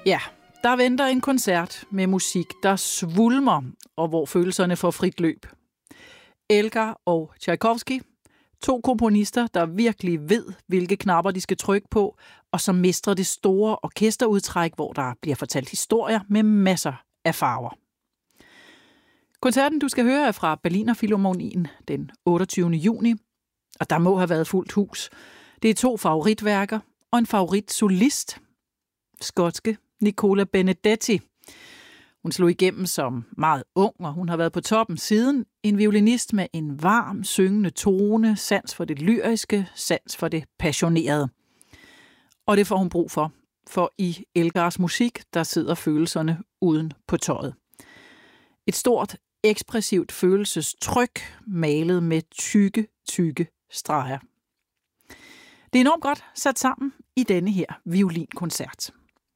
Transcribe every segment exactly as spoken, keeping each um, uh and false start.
Ja, der venter en koncert med musik, der svulmer, og hvor følelserne får frit løb. Elgar og Tchaikovsky, to komponister, der virkelig ved, hvilke knapper de skal trykke på, og som mestrer det store orkesterudtræk, hvor der bliver fortalt historier med masser af farver. Koncerten, du skal høre, er fra Berliner Philharmonien den otteogtyvende juni, og der må have været fuldt hus. Det er to favoritværker og en favoritsolist, skotske Nicola Benedetti. Hun slog igennem som meget ung, og hun har været på toppen siden. En violinist med en varm, syngende tone, sans for det lyriske, sans for det passionerede. Og det får hun brug for, for i Elgars musik, der sidder følelserne uden på tøjet. Et stort, ekspressivt følelsestryk, malet med tykke, tykke streger. Det er enormt godt sat sammen i denne her violinkoncert.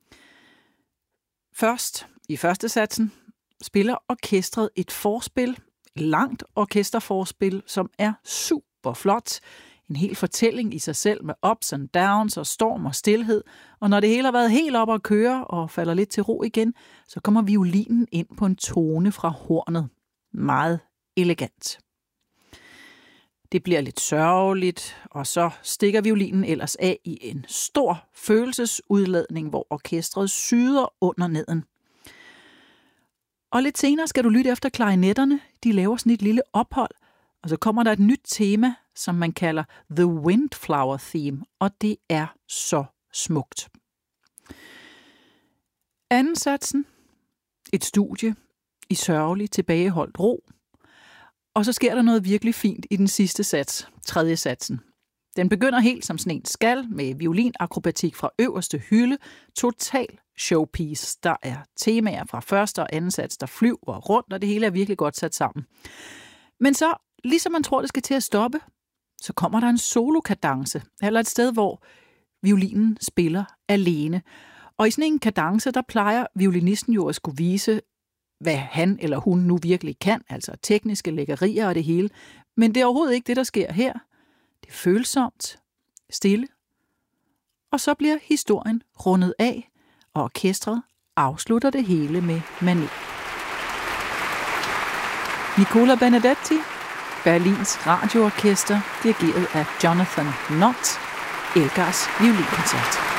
Først, i første satsen, spiller orkestret et forspil, et langt orkesterforspil, som er super flot. En hel fortælling i sig selv med ups and downs og storm og stilhed. Og når det hele har været helt op at køre og falder lidt til ro igen, så kommer violinen ind på en tone fra hornet. Meget elegant. Det bliver lidt sørgeligt, og så stikker violinen ellers af i en stor følelsesudladning, hvor orkestret syder under neden. Og lidt senere skal du lytte efter klarinetterne. De laver sådan et lille ophold, og så kommer der et nyt tema, som man kalder The Windflower Theme, og det er så smukt. Anden satsen, et studie i sørgelig tilbageholdt ro. Og så sker der noget virkelig fint i den sidste sats, tredje satsen. Den begynder helt som sådan en skal, med violinakrobatik fra øverste hylde, total showpiece. Der er temaer fra første og anden sats, der flyver rundt, og det hele er virkelig godt sat sammen. Men så, ligesom man tror, det skal til at stoppe, så kommer der en solokadence, eller et sted, hvor violinen spiller alene. Og i sådan en kadence, der plejer violinisten jo at skulle vise, hvad han eller hun nu virkelig kan, altså tekniske lækkerier og det hele. Men det er overhovedet ikke det, der sker her. Det er følsomt, stille, og så bliver historien rundet af, og orkestret afslutter det hele med mani. Nicola Benedetti, Berlins radioorkester, dirigeret af Jonathan Nott, Elgars violinkoncert.